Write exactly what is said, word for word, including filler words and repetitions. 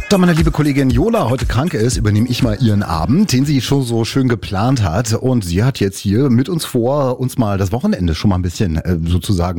Da meine liebe Kollegin Jola heute krank ist, übernehme ich mal ihren Abend, den sie schon so schön geplant hat. Und sie hat jetzt hier mit uns vor, uns mal das Wochenende schon mal ein bisschen äh, sozusagen